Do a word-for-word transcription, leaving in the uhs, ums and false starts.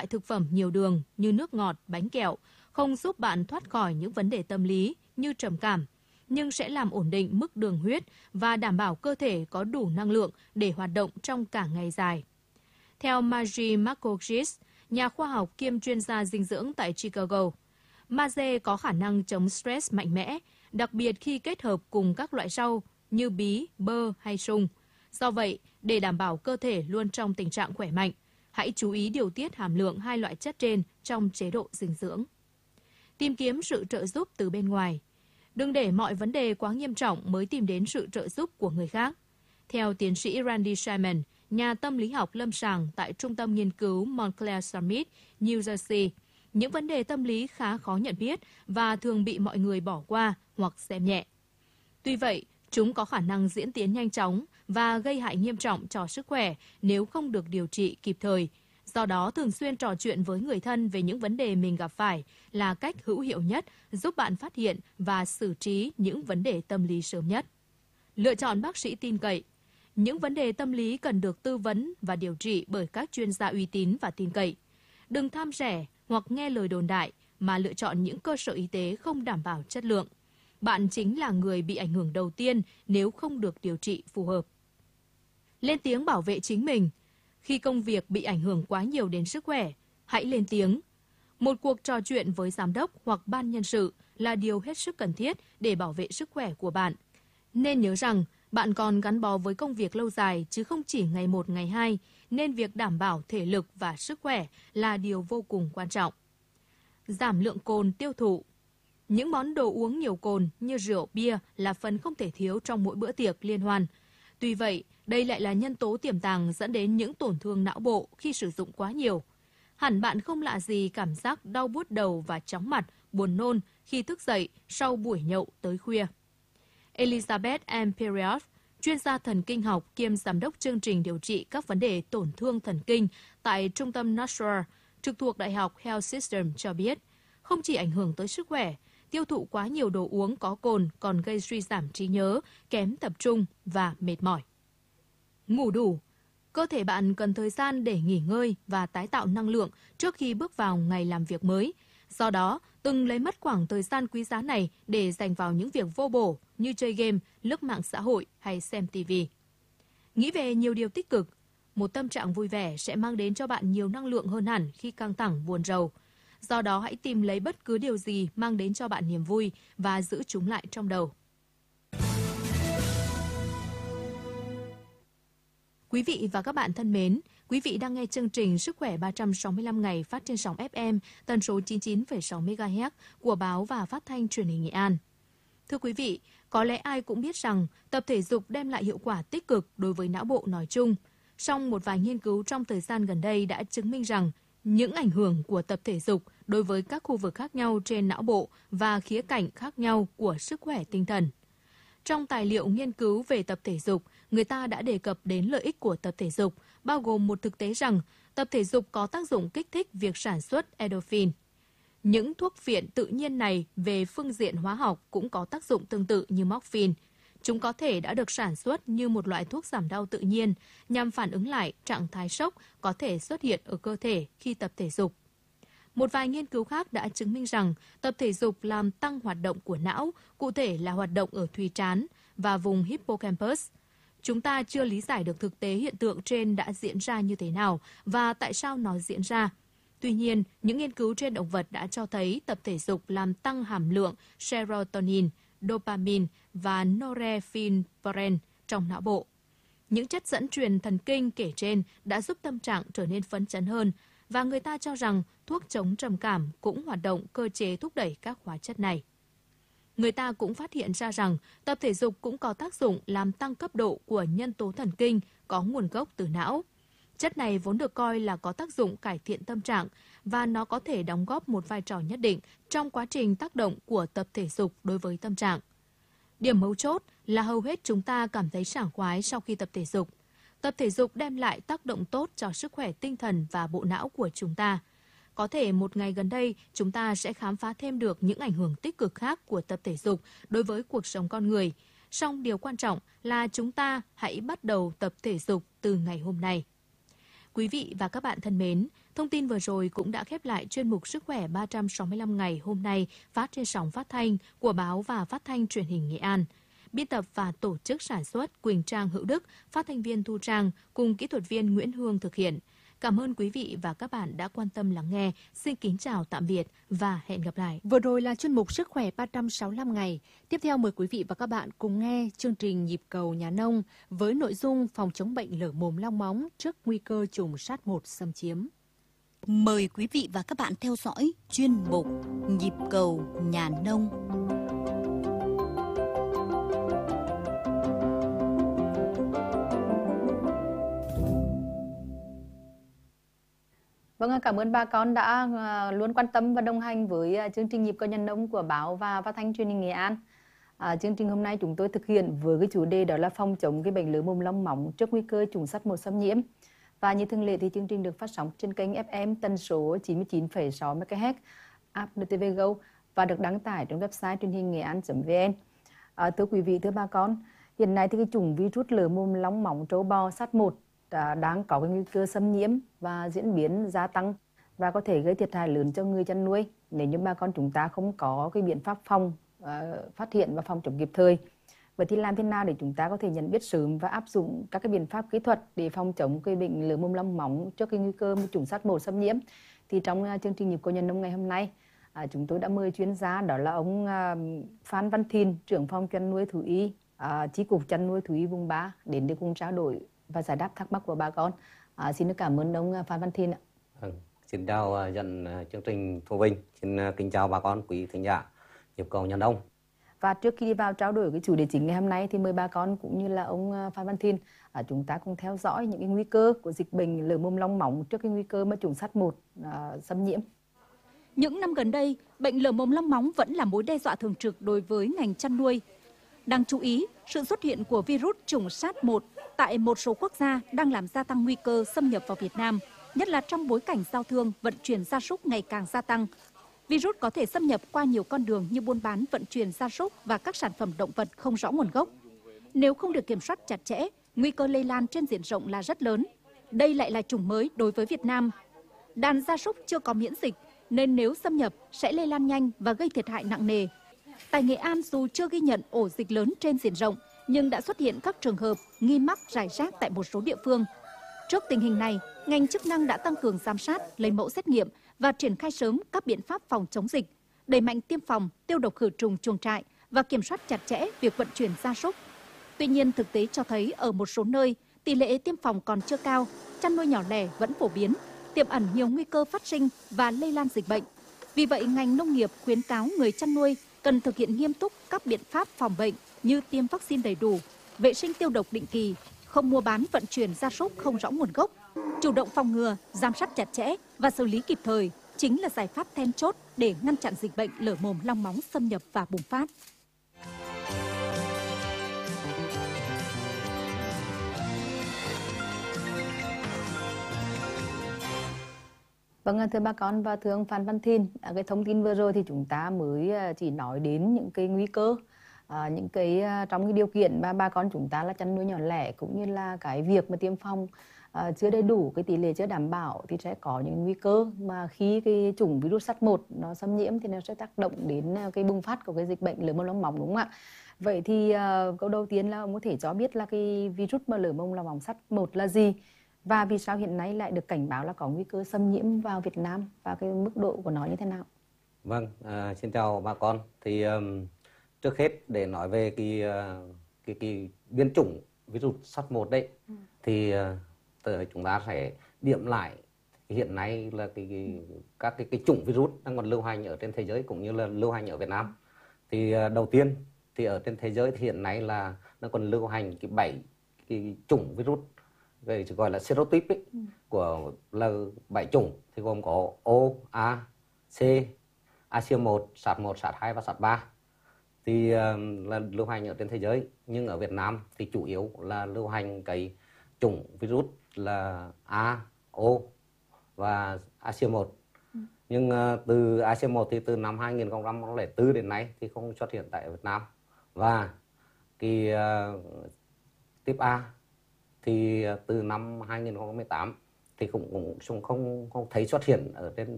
thực phẩm nhiều đường như nước ngọt, bánh kẹo không giúp bạn thoát khỏi những vấn đề tâm lý như trầm cảm, nhưng sẽ làm ổn định mức đường huyết và đảm bảo cơ thể có đủ năng lượng để hoạt động trong cả ngày dài. Theo Margie Markowitz, nhà khoa học kiêm chuyên gia dinh dưỡng tại Chicago, magie có khả năng chống stress mạnh mẽ, đặc biệt khi kết hợp cùng các loại rau như bí, bơ hay sung. Do vậy, để đảm bảo cơ thể luôn trong tình trạng khỏe mạnh, hãy chú ý điều tiết hàm lượng hai loại chất trên trong chế độ dinh dưỡng. Tìm kiếm sự trợ giúp từ bên ngoài. Đừng để mọi vấn đề quá nghiêm trọng mới tìm đến sự trợ giúp của người khác. Theo tiến sĩ Randy Simon, nhà tâm lý học lâm sàng tại Trung tâm Nghiên cứu Montclair Summit, New Jersey, những vấn đề tâm lý khá khó nhận biết và thường bị mọi người bỏ qua hoặc xem nhẹ. Tuy vậy, chúng có khả năng diễn tiến nhanh chóng và gây hại nghiêm trọng cho sức khỏe nếu không được điều trị kịp thời. Do đó, thường xuyên trò chuyện với người thân về những vấn đề mình gặp phải là cách hữu hiệu nhất giúp bạn phát hiện và xử trí những vấn đề tâm lý sớm nhất. Lựa chọn bác sĩ tin cậy. Những vấn đề tâm lý cần được tư vấn và điều trị bởi các chuyên gia uy tín và tin cậy. Đừng tham rẻ hoặc nghe lời đồn đại mà lựa chọn những cơ sở y tế không đảm bảo chất lượng. Bạn chính là người bị ảnh hưởng đầu tiên nếu không được điều trị phù hợp. Lên tiếng bảo vệ chính mình. Khi công việc bị ảnh hưởng quá nhiều đến sức khỏe, hãy lên tiếng. Một cuộc trò chuyện với giám đốc hoặc ban nhân sự là điều hết sức cần thiết để bảo vệ sức khỏe của bạn. Nên nhớ rằng, bạn còn gắn bó với công việc lâu dài chứ không chỉ ngày một ngày hai, nên việc đảm bảo thể lực và sức khỏe là điều vô cùng quan trọng. Giảm lượng cồn tiêu thụ. Những món đồ uống nhiều cồn như rượu, bia là phần không thể thiếu trong mỗi bữa tiệc liên hoan. Tuy vậy, đây lại là nhân tố tiềm tàng dẫn đến những tổn thương não bộ khi sử dụng quá nhiều. Hẳn bạn không lạ gì cảm giác đau buốt đầu và chóng mặt, buồn nôn khi thức dậy sau buổi nhậu tới khuya. Elizabeth M. Period, chuyên gia thần kinh học kiêm giám đốc chương trình điều trị các vấn đề tổn thương thần kinh tại Trung tâm Nashua, trực thuộc Đại học Health System cho biết, không chỉ ảnh hưởng tới sức khỏe, tiêu thụ quá nhiều đồ uống có cồn còn gây suy giảm trí nhớ, kém tập trung và mệt mỏi. Ngủ đủ. Cơ thể bạn cần thời gian để nghỉ ngơi và tái tạo năng lượng trước khi bước vào ngày làm việc mới. Do đó, đừng lấy mất khoảng thời gian quý giá này để dành vào những việc vô bổ như chơi game, lướt mạng xã hội hay xem ti vi. Nghĩ về nhiều điều tích cực. Một tâm trạng vui vẻ sẽ mang đến cho bạn nhiều năng lượng hơn hẳn khi căng thẳng, buồn rầu. Do đó, hãy tìm lấy bất cứ điều gì mang đến cho bạn niềm vui và giữ chúng lại trong đầu. Quý vị và các bạn thân mến, quý vị đang nghe chương trình Sức khỏe ba trăm sáu mươi lăm ngày phát trên sóng ép em tần số chín mươi chín phẩy sáu mê ga héc của báo và phát thanh truyền hình Nghệ An. Thưa quý vị, có lẽ ai cũng biết rằng tập thể dục đem lại hiệu quả tích cực đối với não bộ nói chung. Song một vài nghiên cứu trong thời gian gần đây đã chứng minh rằng những ảnh hưởng của tập thể dục đối với các khu vực khác nhau trên não bộ và khía cạnh khác nhau của sức khỏe tinh thần. Trong tài liệu nghiên cứu về tập thể dục, người ta đã đề cập đến lợi ích của tập thể dục, bao gồm một thực tế rằng tập thể dục có tác dụng kích thích việc sản xuất endorphin. Những thuốc phiện tự nhiên này về phương diện hóa học cũng có tác dụng tương tự như morphine. Chúng có thể đã được sản xuất như một loại thuốc giảm đau tự nhiên nhằm phản ứng lại trạng thái sốc có thể xuất hiện ở cơ thể khi tập thể dục. Một vài nghiên cứu khác đã chứng minh rằng tập thể dục làm tăng hoạt động của não, cụ thể là hoạt động ở thùy trán và vùng hippocampus. Chúng ta chưa lý giải được thực tế hiện tượng trên đã diễn ra như thế nào và tại sao nó diễn ra. Tuy nhiên, những nghiên cứu trên động vật đã cho thấy tập thể dục làm tăng hàm lượng serotonin, dopamine và norepinephrine trong não bộ. Những chất dẫn truyền thần kinh kể trên đã giúp tâm trạng trở nên phấn chấn hơn, và người ta cho rằng thuốc chống trầm cảm cũng hoạt động cơ chế thúc đẩy các hóa chất này. Người ta cũng phát hiện ra rằng tập thể dục cũng có tác dụng làm tăng cấp độ của nhân tố thần kinh có nguồn gốc từ não. Chất này vốn được coi là có tác dụng cải thiện tâm trạng và nó có thể đóng góp một vai trò nhất định trong quá trình tác động của tập thể dục đối với tâm trạng. Điểm mấu chốt là hầu hết chúng ta cảm thấy sảng khoái sau khi tập thể dục. Tập thể dục đem lại tác động tốt cho sức khỏe tinh thần và bộ não của chúng ta. Có thể một ngày gần đây chúng ta sẽ khám phá thêm được những ảnh hưởng tích cực khác của tập thể dục đối với cuộc sống con người. Song điều quan trọng là chúng ta hãy bắt đầu tập thể dục từ ngày hôm nay. Quý vị và các bạn thân mến, Thông tin vừa rồi cũng đã khép lại chuyên mục Sức khỏe ba trăm sáu mươi lăm ngày hôm nay phát trên sóng phát thanh của Báo và Phát thanh Truyền hình Nghệ An. Biên tập và tổ chức sản xuất Quỳnh Trang Hữu Đức, phát thanh viên Thu Trang cùng kỹ thuật viên Nguyễn Hương thực hiện. Cảm ơn quý vị và các bạn đã quan tâm lắng nghe. Xin kính chào tạm biệt và hẹn gặp lại. Vừa rồi là chuyên mục Sức khỏe ba trăm sáu mươi lăm ngày. Tiếp theo mời quý vị và các bạn cùng nghe chương trình Nhịp cầu nhà nông với nội dung phòng chống bệnh lở mồm long móng trước nguy cơ trùng sát một xâm chiếm. Mời quý vị và các bạn theo dõi chuyên mục Nhịp cầu nhà nông. Vâng, cảm ơn bà con đã luôn quan tâm và đồng hành với chương trình Nhịp cầu nhà nông của Báo và Phát thanh Truyền hình Nghệ An. À, chương trình hôm nay chúng tôi thực hiện với cái chủ đề đó là phòng chống cái bệnh lở mồm long móng trước nguy cơ trùng sắt một xâm nhiễm. Và như thường lệ thì chương trình được phát sóng trên kênh ép em tần số chín mươi chín phẩy sáu mê ga héc, app en tê vê Go và được đăng tải trên website truyền hình nghệ an chấm vn. À, thưa quý vị, thưa bà con, hiện nay thì cái chủng virus lở mồm long móng trâu bò sắt một đang có cái nguy cơ xâm nhiễm và diễn biến gia tăng và có thể gây thiệt hại lớn cho người chăn nuôi nếu như bà con chúng ta không có cái biện pháp phòng, uh, phát hiện và phòng chống kịp thời. Vậy thì làm thế nào để chúng ta có thể nhận biết sớm và áp dụng các cái biện pháp kỹ thuật để phòng chống cái bệnh lở mồm long móng trước cái nguy cơ chủng sắt một xâm nhiễm? Thì trong uh, chương trình Nhịp cầu nhà nông ngày hôm nay, uh, chúng tôi đã mời chuyên gia, đó là ông uh, Phan Văn Thìn, trưởng phòng chăn nuôi thú y, uh, chi cục chăn nuôi thú y vùng ba đến để cùng trao đổi và giải đáp thắc mắc của bà con. À, xin được cảm ơn ông Phan Văn Thìn ạ. Ừ, xin chào dần chương trình Thu Vinh, xin kính chào bà con quý thính giả Nhịp cầu nhà nông. Và trước khi đi vào trao đổi cái chủ đề chính ngày hôm nay thì mời bà con cũng như là ông Phan Văn Thìn, à, chúng ta cùng theo dõi những cái nguy cơ của dịch bệnh lở mồm long móng trước cái nguy cơ mà chủng sắt một à, xâm nhiễm. Những năm gần đây, bệnh lở mồm long móng vẫn là mối đe dọa thường trực đối với ngành chăn nuôi. Đáng chú ý, sự xuất hiện của virus chủng sắt một tại một số quốc gia đang làm gia tăng nguy cơ xâm nhập vào Việt Nam, nhất là trong bối cảnh giao thương, vận chuyển gia súc ngày càng gia tăng. Virus có thể xâm nhập qua nhiều con đường như buôn bán, vận chuyển gia súc và các sản phẩm động vật không rõ nguồn gốc. Nếu không được kiểm soát chặt chẽ, nguy cơ lây lan trên diện rộng là rất lớn. Đây lại là chủng mới đối với Việt Nam. Đàn gia súc chưa có miễn dịch, nên nếu xâm nhập sẽ lây lan nhanh và gây thiệt hại nặng nề. Tại Nghệ An, dù chưa ghi nhận ổ dịch lớn trên diện rộng, nhưng đã xuất hiện các trường hợp nghi mắc rải rác tại một số địa phương. Trước tình hình này, ngành chức năng đã tăng cường giám sát, lấy mẫu xét nghiệm và triển khai sớm các biện pháp phòng chống dịch, đẩy mạnh tiêm phòng, tiêu độc khử trùng chuồng trại và kiểm soát chặt chẽ việc vận chuyển gia súc. Tuy nhiên, thực tế cho thấy ở một số nơi, tỷ lệ tiêm phòng còn chưa cao, chăn nuôi nhỏ lẻ vẫn phổ biến, tiềm ẩn nhiều nguy cơ phát sinh và lây lan dịch bệnh. Vì vậy, ngành nông nghiệp khuyến cáo người chăn nuôi cần thực hiện nghiêm túc các biện pháp phòng bệnh như tiêm vaccine đầy đủ, vệ sinh tiêu độc định kỳ, không mua bán vận chuyển gia súc không rõ nguồn gốc, chủ động phòng ngừa, giám sát chặt chẽ và xử lý kịp thời chính là giải pháp then chốt để ngăn chặn dịch bệnh lở mồm long móng xâm nhập và bùng phát. Vâng, thưa bà con và thưa ông Phan Văn Thìn, cái thông tin vừa rồi thì chúng ta mới chỉ nói đến những cái nguy cơ, à, những cái trong cái điều kiện mà bà con chúng ta là chăn nuôi nhỏ lẻ cũng như là cái việc mà tiêm phòng à, chưa đầy đủ, cái tỷ lệ chưa đảm bảo thì sẽ có những nguy cơ mà khi cái chủng virus sắt một nó xâm nhiễm thì nó sẽ tác động đến cái bùng phát của cái dịch bệnh lở mồm long móng, đúng không ạ? Vậy thì uh, câu đầu tiên là ông có thể cho biết là cái virus mà lở mồm long móng sắt một là gì? Và vì sao hiện nay lại được cảnh báo là có nguy cơ xâm nhiễm vào Việt Nam và cái mức độ của nó như thế nào? Vâng, à, xin chào bà con. Thì um, trước hết để nói về cái uh, cái cái biến chủng virus sắt một đấy, ừ. thì uh, chúng ta sẽ điểm lại hiện nay là cái, cái các cái cái chủng virus đang còn lưu hành ở trên thế giới cũng như là lưu hành ở Việt Nam. Thì uh, đầu tiên thì ở trên thế giới thì hiện nay là nó còn lưu hành cái bảy cái chủng virus về gọi là serotype ấy, ừ. của là bảy chủng thì gồm có O, A, C, A C một, SARS một, SARS hai và SARS ba. Thì uh, là lưu hành ở trên thế giới, nhưng ở Việt Nam thì chủ yếu là lưu hành cái chủng virus là A, O và A C một. Ừ. Nhưng uh, từ A C một thì từ năm hai nghìn không trăm lẻ bốn đến nay thì không xuất hiện tại Việt Nam. Và cái uh, tiếp A thì từ năm hai nghìn không trăm mười tám thì cũng cũng không không, không thấy xuất hiện ở trên